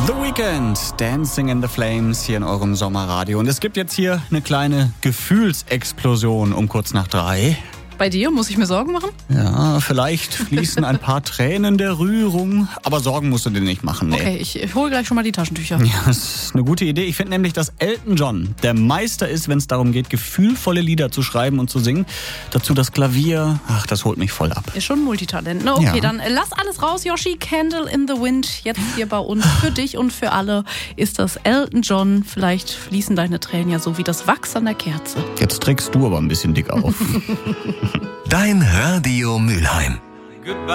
The Weeknd, Dancing in the Flames hier in eurem Sommerradio. Und es gibt jetzt hier eine kleine Gefühlsexplosion um kurz nach 3. Bei dir? Muss ich mir Sorgen machen? Ja, vielleicht fließen ein paar Tränen der Rührung, aber Sorgen musst du dir nicht machen. Nee. Okay, ich hole gleich schon mal die Taschentücher. Ja, das ist eine gute Idee. Ich finde nämlich, dass Elton John der Meister ist, wenn es darum geht, gefühlvolle Lieder zu schreiben und zu singen. Dazu das Klavier, das holt mich voll ab. Ist schon ein Multitalent. Ne? Okay, Ja. Dann lass alles raus, Yoshi. Candle in the Wind. Jetzt hier bei uns. Für dich und für alle ist das Elton John. Vielleicht fließen deine Tränen ja so wie das Wachs an der Kerze. Jetzt trägst du aber ein bisschen dick auf. Dein Radio Mülheim.